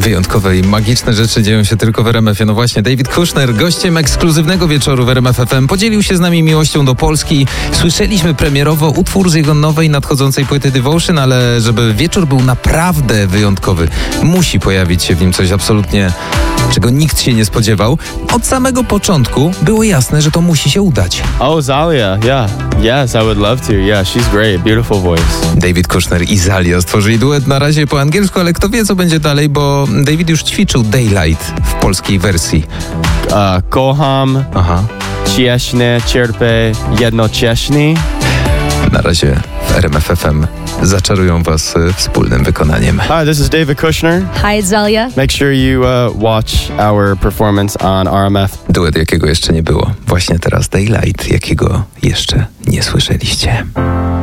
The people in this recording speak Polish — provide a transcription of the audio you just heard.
Wyjątkowe i magiczne rzeczy dzieją się tylko w RMF-ie. No właśnie, David Kushner, gościem ekskluzywnego wieczoru w RMF FM, podzielił się z nami miłością do Polski. Słyszeliśmy premierowo utwór z jego nowej, nadchodzącej płyty Devotion, ale żeby wieczór był naprawdę wyjątkowy, musi pojawić się w nim coś absolutnie, czego nikt się nie spodziewał. Od samego początku było jasne, że to musi się udać. Oh, Zalia, yeah. Yes, I would love to. Yeah, she's great. Beautiful voice. David Kushner i Zalia stworzyli duet na razie po angielsku, ale kto wie, co będzie dalej, bo David już ćwiczył Daylight w polskiej wersji. Kocham, cieśne, cierpię, jednocześnie. Na razie w RMF FM zaczarują was wspólnym wykonaniem. Hi, this is David Kushner. Hi, it's Zalia. Make sure you watch our performance on RMF. Duet, jakiego jeszcze nie było. Właśnie teraz Daylight, jakiego jeszcze nie słyszeliście.